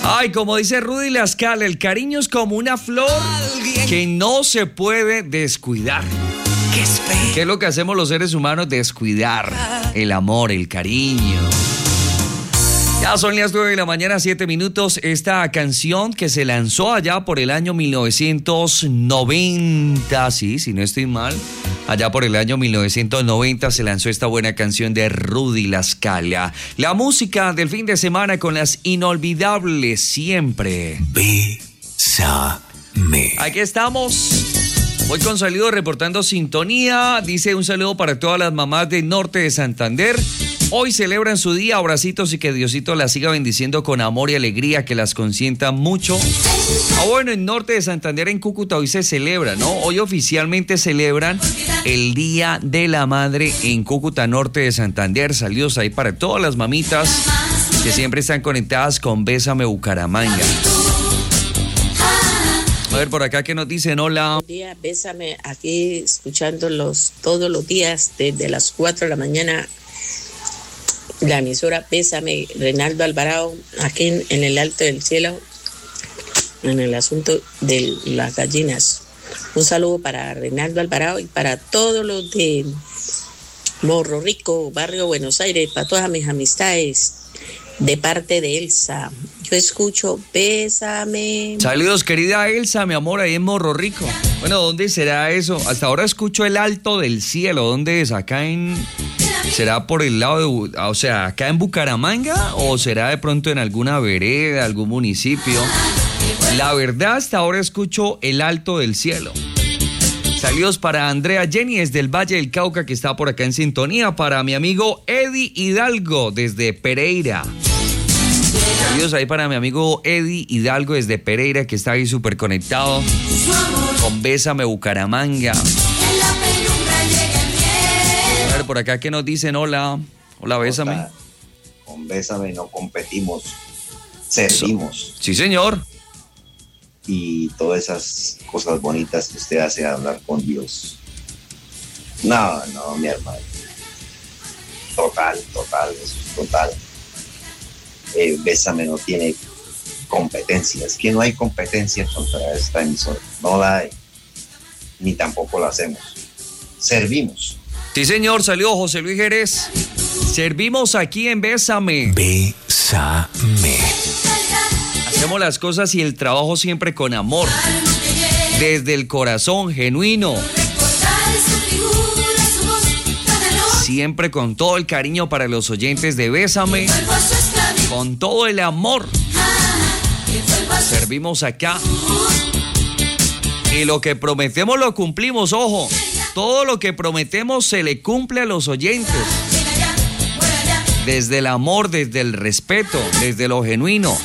Ay, como dice Rudy La Scala, el cariño es como una flor que no se puede descuidar. ¿Qué es lo que hacemos los seres humanos? Descuidar el amor, el cariño. Ya son las 9 de la mañana, 7 minutos. Esta canción que se lanzó allá por el año 1990, sí, si no estoy mal, allá por el año 1990 se lanzó esta buena canción de Rudy La Scala. La música del fin de semana con las inolvidables siempre. Bésame. Aquí estamos. Voy con saludos reportando sintonía. Dice un saludo para todas las mamás del norte de Santander. Hoy celebran su día, abracitos y que Diosito las siga bendiciendo con amor y alegría, que las consienta mucho. Bueno, en norte de Santander, en Cúcuta, hoy se celebra, ¿no? Hoy oficialmente celebran el Día de la Madre en Cúcuta, norte de Santander. Saludos ahí para todas las mamitas que siempre están conectadas con Bésame Bucaramanga. A ver, por acá, ¿qué nos dicen? Hola. Buenos días, Bésame, aquí escuchándolos todos los días desde las 4 de la mañana. La emisora Bésame, Reinaldo Alvarado, aquí en el Alto del Cielo, en el asunto de las gallinas. Un saludo para Reinaldo Alvarado y para todos los de Morro Rico, Barrio Buenos Aires, para todas mis amistades, de parte de Elsa. Yo escucho Bésame. Saludos, querida Elsa, mi amor, ahí en Morro Rico. Bueno, ¿dónde será eso? Hasta ahora escucho el Alto del Cielo. ¿Dónde es? ¿Acá en...? ¿Será por el lado de, o sea, acá en Bucaramanga o será de pronto en alguna vereda, algún municipio? La verdad, hasta ahora escucho el Alto del Cielo. Saludos para Andrea Jenny desde el Valle del Cauca, que está por acá en sintonía. Para mi amigo Eddie Hidalgo desde Pereira. Saludos ahí para mi amigo Eddie Hidalgo desde Pereira, que está ahí súper conectado con Bésame Bucaramanga. A ver, por acá, ¿qué nos dicen? Hola, Bésame. Con Bésame no competimos, servimos. Sí, señor. Y todas esas cosas bonitas que usted hace hablar con Dios. No, mi hermano. Total, eso es total. Bésame no tiene competencia. Es que no hay competencia contra esta emisora. No la hay. Ni tampoco la hacemos. Servimos. Sí, señor, saludos, José Luis Jerez. Servimos aquí en Bésame. Bésame. Hacemos las cosas y el trabajo siempre con amor. Desde el corazón, genuino. Siempre con todo el cariño para los oyentes de Bésame. Con todo el amor. Servimos acá. Y lo que prometemos lo cumplimos, ojo. Todo lo que prometemos se le cumple a los oyentes. Desde el amor, desde el respeto, desde lo genuino.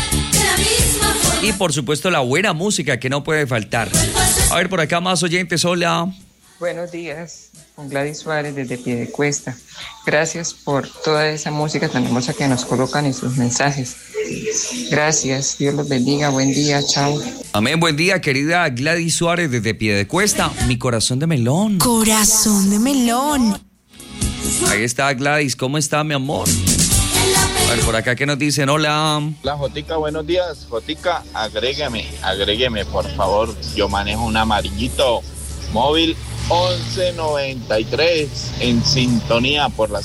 Y por supuesto la buena música que no puede faltar. A ver, por acá más oyentes, hola. Buenos días, con Gladys Suárez desde Piedecuesta. Gracias por toda esa música tan hermosa que nos colocan en sus mensajes. Gracias, Dios los bendiga, buen día, chao. Amén, buen día, querida Gladys Suárez desde Piedecuesta. Mi corazón de melón. Corazón de melón. Ahí está Gladys, ¿cómo está, mi amor? A ver, por acá, ¿qué nos dicen? Hola. Hola, Jotica, buenos días. Jotica, agrégueme, por favor. Yo manejo un amarillito móvil 1193 en sintonía por las